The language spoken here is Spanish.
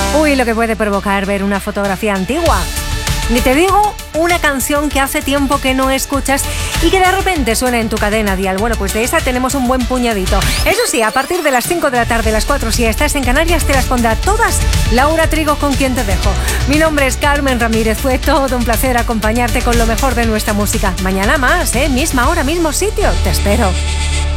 Uy, lo que puede provocar ver una fotografía antigua. Ni te digo una canción que hace tiempo que no escuchas y que de repente suena en tu cadena dial. Bueno, pues de esa tenemos un buen puñadito. Eso sí, a partir de las 5 de la tarde, las 4 si estás en Canarias, te las pondrá todas Laura Trigo, con quien te dejo. Mi nombre es Carmen Ramírez. Fue todo un placer acompañarte con lo mejor de nuestra música. Mañana más, misma hora, mismo sitio. Te espero.